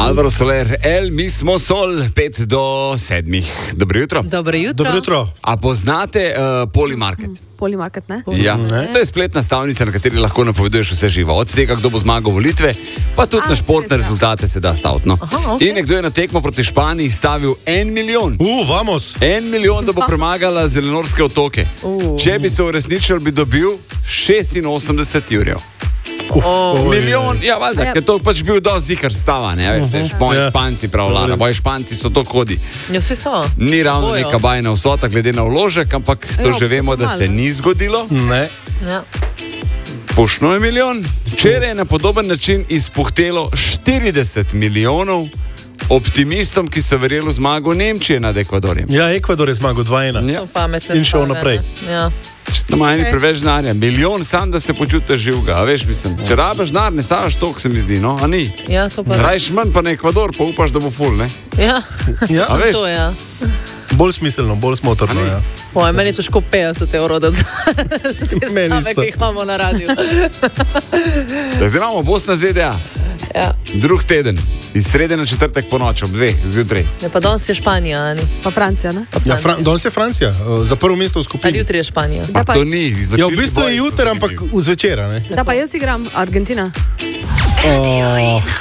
Alvaro Soler, mi smo Sol, 5 do 7. Dobro jutro. Dobro jutro. Dobro jutro. A poznate Polymarket? Polymarket, ne? Ja, to je spletna stavnica, na kateri lahko napoveduješ vse živo. Od tega, kdo bo zmagal volitve, pa tudi na športne rezultate se da staviti. No. Okay. In nekdo je na tekmo proti Španiji stavil 1 milijon. Vamos. 1 milijon, da bo premagala Zelenorske otoke. Če bi se uresničil, bi dobil 86 jurjev. Milijon, ja, valjda, ker to pač bil dosti zihar stava, ne, veš, Španci prav vlada, boji Španci so to kodi. Ja, vsi so. Ni ravno neka bajna vsota, glede na vložek, ampak to že vemo, da se ni zgodilo. Ne. Ja. Pošno je milijon. Včeraj je na podoben način izpuhtelo 40 milijonov optimistom, ki so verjeli v zmago Nemčije nad Ekvadorjem. Ja, Ekvador je zmagal 2-1. Ja. In šel naprej. Ja. Če tam imajo preveč denarja, milijon sam, da se počutiš živega, a veš, mislim, če rabiš denar, ne staviš toliko, se mi zdi, no, a ni? Ja, to pa. Rajš manj pa na Ekvador, pa upaš, da bo ful, ne? Ja. Ja. A veš? To je, ja. Bolj smiselno, bolj smotrno, ja. Oj, meni je težko 50 evrov dati za te stave, ki jih imamo na radiju. Zdaj imamo Bosna ZDA. Ja. Drug teden, iz srede na četrtek po noč, ob 2 zjutraj. Ja, pa danes je Španija, ani? Pa Francija, ne? Ja, danes je Francija, za prvo mesto v Ali skupini. jutri je Španija? Pa pa- to ni. Ja, v bistvu je jutri, ampak v zvečera, ne? Da pa jaz igram Argentina.